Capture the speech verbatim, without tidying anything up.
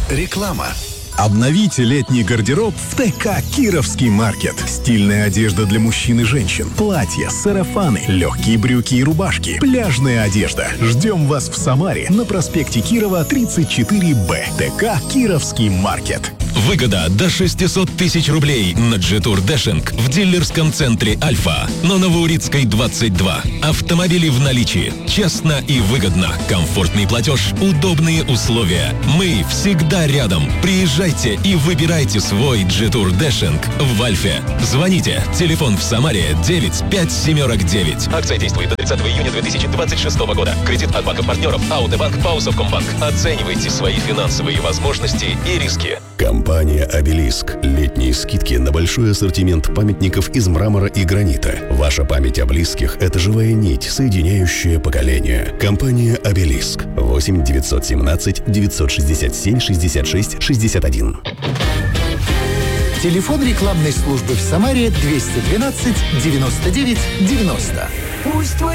Реклама. Обновите летний гардероб в ТК «Кировский маркет». Стильная одежда для мужчин и женщин, платья, сарафаны, легкие брюки и рубашки, пляжная одежда. Ждем вас в Самаре на проспекте Кирова, тридцать четыре Б. ТК «Кировский маркет». Выгода до шестьсот тысяч рублей на Jetour Dashing в дилерском центре «Альфа» на Новоурицкой, двадцать два. Автомобили в наличии. Честно и выгодно. Комфортный платеж, удобные условия. Мы всегда рядом. Приезжайте и выбирайте свой Jetour Dashing в «Альфе». Звоните. Телефон в Самаре девять пять семерок девять. Акция действует до тридцатого июня две тысячи двадцать шестого года. Кредит от банков-партнеров Аудебанк, Паусовкомбанк. Оценивайте свои финансовые возможности и риски. Компания «Обелиск». Летние скидки на большой ассортимент памятников из мрамора и гранита. Ваша память о близких – это живая нить, соединяющая поколения. Компания «Обелиск». восемь девятьсот семнадцать девятьсот шестьдесят семь шестьдесят шесть шестьдесят один. Телефон рекламной службы в Самаре двести двенадцать девяносто девять девяносто. Пусть твой